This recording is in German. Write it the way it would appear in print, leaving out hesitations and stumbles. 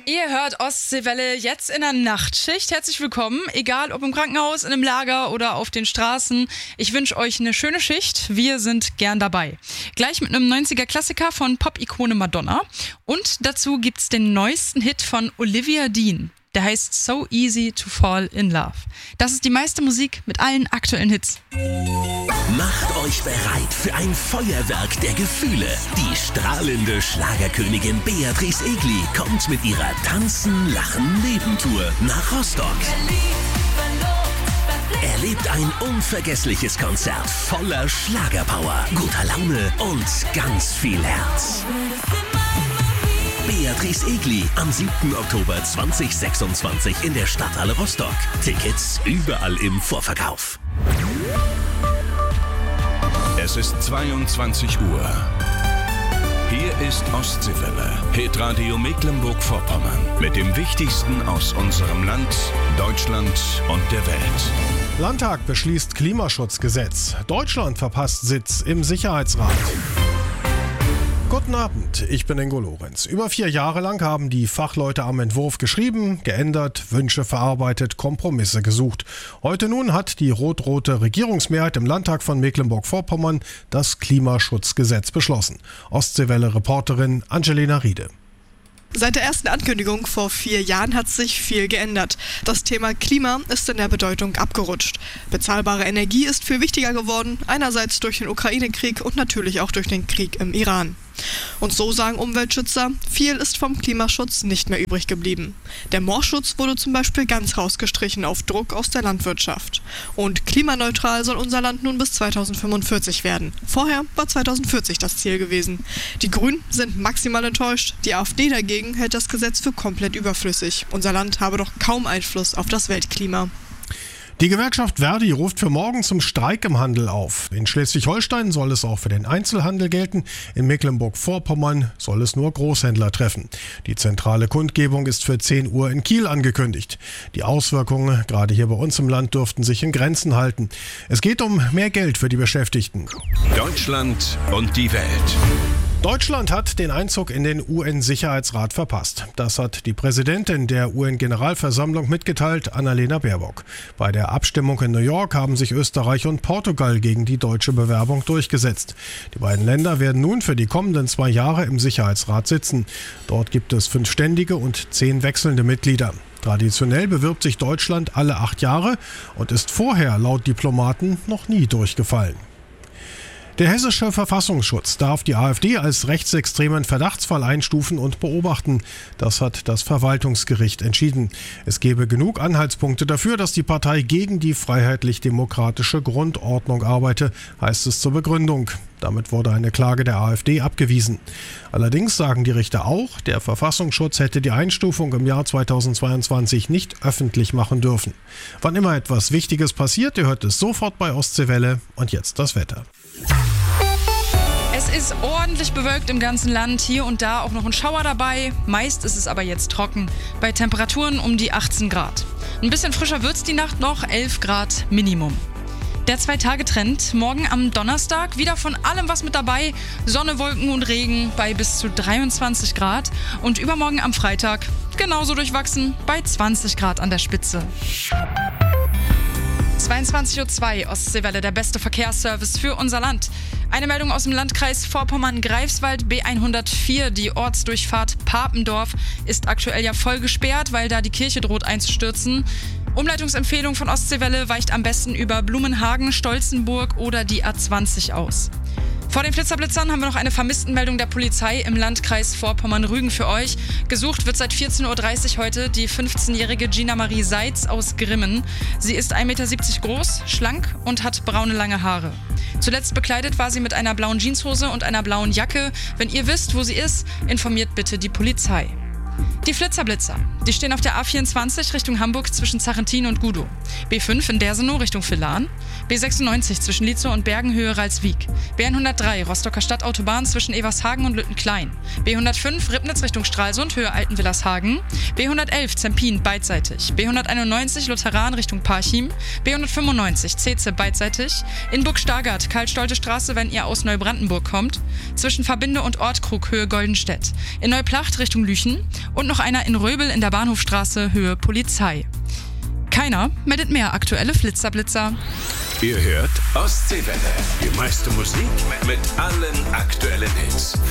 Ihr hört Ostseewelle jetzt in der Nachtschicht. Herzlich willkommen, egal ob im Krankenhaus, in einem Lager oder auf den Straßen. Ich wünsche euch eine schöne Schicht. Wir sind gern dabei. Gleich mit einem 90er-Klassiker von Pop-Ikone Madonna. Und dazu gibt's den neuesten Hit von Olivia Dean. Der heißt So Easy to Fall in Love. Das ist die meiste Musik mit allen aktuellen Hits. Macht euch bereit für ein Feuerwerk der Gefühle. Die strahlende Schlagerkönigin Beatrice Egli kommt mit ihrer Tanzen, Lachen, Leben-Tour nach Rostock. Erlebt ein unvergessliches Konzert voller Schlagerpower, guter Laune und ganz viel Herz. Beatrice Egli am 7. Oktober 2026 in der Stadthalle Rostock. Tickets überall im Vorverkauf. Es ist 22 Uhr. Hier ist Ostseewelle, Hitradio Mecklenburg-Vorpommern. Mit dem Wichtigsten aus unserem Land, Deutschland und der Welt. Landtag beschließt Klimaschutzgesetz. Deutschland verpasst Sitz im Sicherheitsrat. Guten Abend, ich bin Ingo Lorenz. Über 4 Jahre lang haben die Fachleute am Entwurf geschrieben, geändert, Wünsche verarbeitet, Kompromisse gesucht. Heute nun hat die rot-rote Regierungsmehrheit im Landtag von Mecklenburg-Vorpommern das Klimaschutzgesetz beschlossen. Ostseewelle-Reporterin Angelina Riede. Seit der ersten Ankündigung vor 4 Jahren hat sich viel geändert. Das Thema Klima ist in der Bedeutung abgerutscht. Bezahlbare Energie ist viel wichtiger geworden, einerseits durch den Ukraine-Krieg und natürlich auch durch den Krieg im Iran. Und so sagen Umweltschützer, viel ist vom Klimaschutz nicht mehr übrig geblieben. Der Moorschutz wurde zum Beispiel ganz rausgestrichen auf Druck aus der Landwirtschaft. Und klimaneutral soll unser Land nun bis 2045 werden. Vorher war 2040 das Ziel gewesen. Die Grünen sind maximal enttäuscht. Die AfD dagegen hält das Gesetz für komplett überflüssig. Unser Land habe doch kaum Einfluss auf das Weltklima. Die Gewerkschaft Verdi ruft für morgen zum Streik im Handel auf. In Schleswig-Holstein soll es auch für den Einzelhandel gelten. In Mecklenburg-Vorpommern soll es nur Großhändler treffen. Die zentrale Kundgebung ist für 10 Uhr in Kiel angekündigt. Die Auswirkungen, gerade hier bei uns im Land, dürften sich in Grenzen halten. Es geht um mehr Geld für die Beschäftigten. Deutschland und die Welt. Deutschland hat den Einzug in den UN-Sicherheitsrat verpasst. Das hat die Präsidentin der UN-Generalversammlung mitgeteilt, Annalena Baerbock. Bei der Abstimmung in New York haben sich Österreich und Portugal gegen die deutsche Bewerbung durchgesetzt. Die beiden Länder werden nun für die kommenden 2 Jahre im Sicherheitsrat sitzen. Dort gibt es 5 ständige und 10 wechselnde Mitglieder. Traditionell bewirbt sich Deutschland alle 8 Jahre und ist vorher laut Diplomaten noch nie durchgefallen. Der hessische Verfassungsschutz darf die AfD als rechtsextremen Verdachtsfall einstufen und beobachten. Das hat das Verwaltungsgericht entschieden. Es gebe genug Anhaltspunkte dafür, dass die Partei gegen die freiheitlich-demokratische Grundordnung arbeite, heißt es zur Begründung. Damit wurde eine Klage der AfD abgewiesen. Allerdings sagen die Richter auch, der Verfassungsschutz hätte die Einstufung im Jahr 2022 nicht öffentlich machen dürfen. Wann immer etwas Wichtiges passiert, ihr hört es sofort bei Ostseewelle. Und jetzt das Wetter. Es ist ordentlich bewölkt im ganzen Land, hier und da auch noch ein Schauer dabei. Meist ist es aber jetzt trocken, bei Temperaturen um die 18 Grad. Ein bisschen frischer wird's die Nacht noch, 11 Grad Minimum. Der 2-Tage-Trend, morgen am Donnerstag wieder von allem was mit dabei. Sonne, Wolken und Regen bei bis zu 23 Grad. Und übermorgen am Freitag genauso durchwachsen bei 20 Grad an der Spitze. 22:02 Uhr, Ostseewelle, der beste Verkehrsservice für unser Land. Eine Meldung aus dem Landkreis Vorpommern-Greifswald, B104, die Ortsdurchfahrt Papendorf, ist aktuell ja voll gesperrt, weil da die Kirche droht einzustürzen. Umleitungsempfehlung von Ostseewelle weicht am besten über Blumenhagen, Stolzenburg oder die A20 aus. Vor den Flitzerblitzern haben wir noch eine Vermisstenmeldung der Polizei im Landkreis Vorpommern-Rügen für euch. Gesucht wird seit 14:30 Uhr heute die 15-jährige Gina Marie Seitz aus Grimmen. Sie ist 1,70 Meter groß, schlank und hat braune lange Haare. Zuletzt bekleidet war sie mit einer blauen Jeanshose und einer blauen Jacke. Wenn ihr wisst, wo sie ist, informiert bitte die Polizei. Die Flitzerblitzer, die stehen auf der A24 Richtung Hamburg zwischen Zarrentin und Gudow, B5 in Dersenow Richtung Villahn, B96 zwischen Lietzow und Bergenhöhe Ralswiek, B103 Rostocker Stadtautobahn zwischen Evershagen und Lüttenklein, B105 Ribnitz Richtung Stralsund Höhe Altenwillershagen, B111 Zempin beidseitig, B191 Lutheran Richtung Parchim, B195 Ceze beidseitig, in Burg-Stargard Karl-Stolte Straße, wenn ihr aus Neubrandenburg kommt, zwischen Verbinde und Ortkrug Höhe Goldenstedt, in Neuplacht Richtung Lüchen und noch einer in Röbel in der Bahnhofstraße Höhe Polizei. Keiner meldet mehr aktuelle Flitzerblitzer. Ihr hört Ostseewelle. Die meiste Musik mit allen aktuellen Hits.